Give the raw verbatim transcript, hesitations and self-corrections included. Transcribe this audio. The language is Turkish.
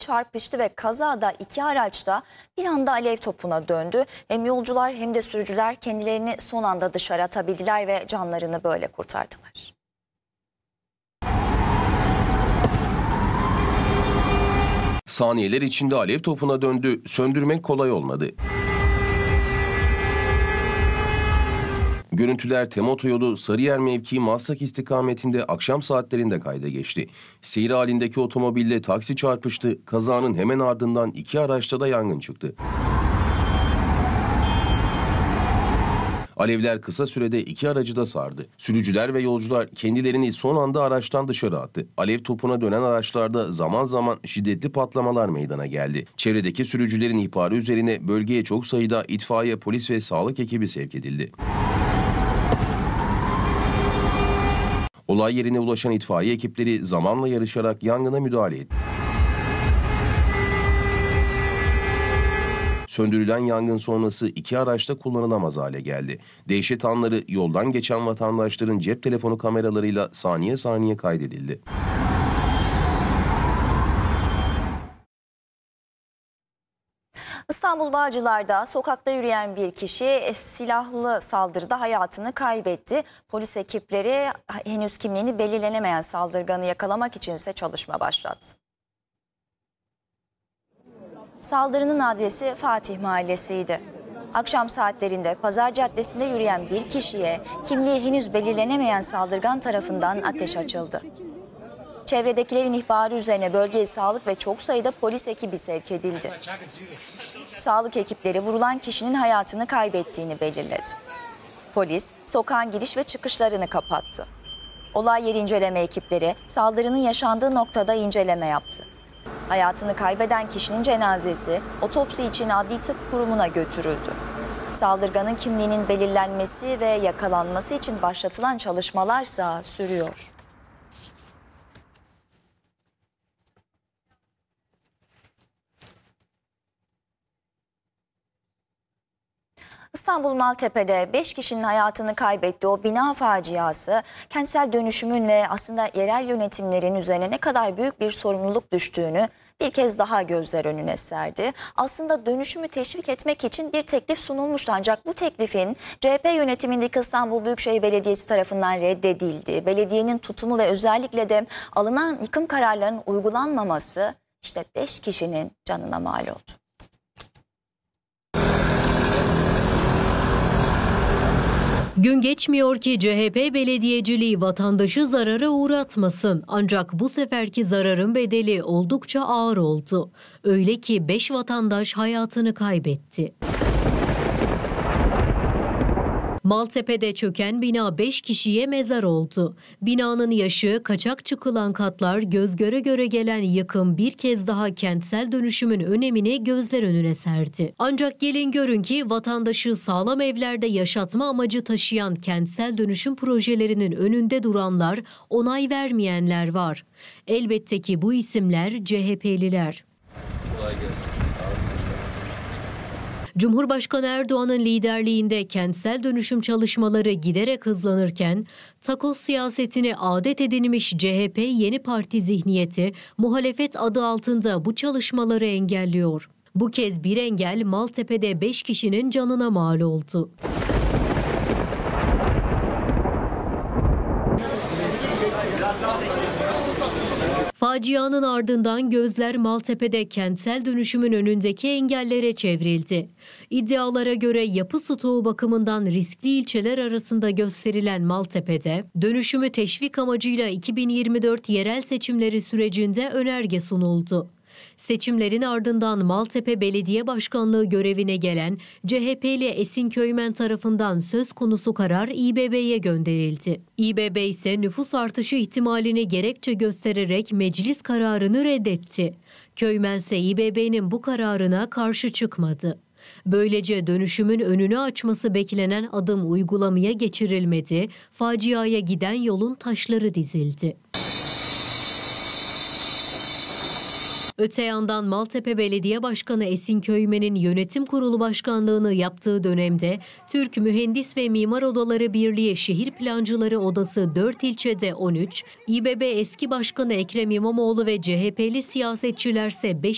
çarpıştı ve kazada iki araç da bir anda alev topuna döndü. Hem yolcular hem de sürücüler kendilerini son anda dışarı atabildiler ve canlarını böyle kurtardılar. Saniyeler içinde alev topuna döndü, söndürmek kolay olmadı. Görüntüler Tem Otoyolu Sarıyer mevkii Maslak istikametinde akşam saatlerinde kayda geçti. Seyir halindeki otomobille taksi çarpıştı, kazanın hemen ardından iki araçta da yangın çıktı. Alevler kısa sürede iki aracı da sardı. Sürücüler ve yolcular kendilerini son anda araçtan dışarı attı. Alev topuna dönen araçlarda zaman zaman şiddetli patlamalar meydana geldi. Çevredeki sürücülerin ihbarı üzerine bölgeye çok sayıda itfaiye, polis ve sağlık ekibi sevk edildi. Olay yerine ulaşan itfaiye ekipleri zamanla yarışarak yangına müdahale etti. Söndürülen yangın sonrası iki araçta kullanılamaz hale geldi. Dehşet anları yoldan geçen vatandaşların cep telefonu kameralarıyla saniye saniye kaydedildi. İstanbul Bağcılar'da sokakta yürüyen bir kişi silahlı saldırıda hayatını kaybetti. Polis ekipleri henüz kimliğini belirlenemeyen saldırganı yakalamak için ise çalışma başlattı. Saldırının adresi Fatih Mahallesi'ydi. Akşam saatlerinde Pazar Caddesi'nde yürüyen bir kişiye kimliği henüz belirlenemeyen saldırgan tarafından ateş açıldı. Çevredekilerin ihbarı üzerine bölgeye sağlık ve çok sayıda polis ekibi sevk edildi. Sağlık ekipleri vurulan kişinin hayatını kaybettiğini belirledi. Polis sokağın giriş ve çıkışlarını kapattı. Olay yeri inceleme ekipleri saldırının yaşandığı noktada inceleme yaptı. Hayatını kaybeden kişinin cenazesi otopsi için Adli Tıp Kurumu'na götürüldü. Saldırganın kimliğinin belirlenmesi ve yakalanması için başlatılan çalışmalarsa sürüyor. İstanbul Maltepe'de beş kişinin hayatını kaybettiği o bina faciası kentsel dönüşümün ve aslında yerel yönetimlerin üzerine ne kadar büyük bir sorumluluk düştüğünü bir kez daha gözler önüne serdi. Aslında dönüşümü teşvik etmek için bir teklif sunulmuştu ancak bu teklifin C H P yönetimindeki İstanbul Büyükşehir Belediyesi tarafından reddedildi. Belediyenin tutumu ve özellikle de alınan yıkım kararlarının uygulanmaması işte beş kişinin canına mal oldu. Gün geçmiyor ki C H P belediyeciliği vatandaşı zarara uğratmasın. Ancak bu seferki zararın bedeli oldukça ağır oldu. Öyle ki beş vatandaş hayatını kaybetti. Maltepe'de çöken bina beş kişiye mezar oldu. Binanın yaşı, kaçak çıkılan katlar, göz göre göre gelen yıkım bir kez daha kentsel dönüşümün önemini gözler önüne serdi. Ancak gelin görün ki vatandaşı sağlam evlerde yaşatma amacı taşıyan kentsel dönüşüm projelerinin önünde duranlar, onay vermeyenler var. Elbette ki bu isimler C H P'liler. Kolay gelsin. Cumhurbaşkanı Erdoğan'ın liderliğinde kentsel dönüşüm çalışmaları giderek hızlanırken, takoz siyasetini adet edinmiş C H P yeni parti zihniyeti, muhalefet adı altında bu çalışmaları engelliyor. Bu kez bir engel Maltepe'de beş kişinin canına mal oldu. Facianın ardından gözler Maltepe'de kentsel dönüşümün önündeki engellere çevrildi. İddialara göre yapı stoğu bakımından riskli ilçeler arasında gösterilen Maltepe'de dönüşümü teşvik amacıyla iki bin yirmi dört yerel seçimleri sürecinde önerge sunuldu. Seçimlerin ardından Maltepe Belediye Başkanlığı görevine gelen C H P'li Esin Köymen tarafından söz konusu karar İ B B'ye gönderildi. İ B B ise nüfus artışı ihtimalini gerekçe göstererek meclis kararını reddetti. Köymen ise İ B B'nin bu kararına karşı çıkmadı. Böylece dönüşümün önünü açması beklenen adım uygulamaya geçirilmedi, faciaya giden yolun taşları dizildi. Öte yandan Maltepe Belediye Başkanı Esin Köymen'in yönetim kurulu başkanlığını yaptığı dönemde Türk Mühendis ve Mimar Odaları Birliği Şehir Plancıları Odası dört ilçede on üç, İ B B eski başkanı Ekrem İmamoğlu ve C H P'li siyasetçilerse beş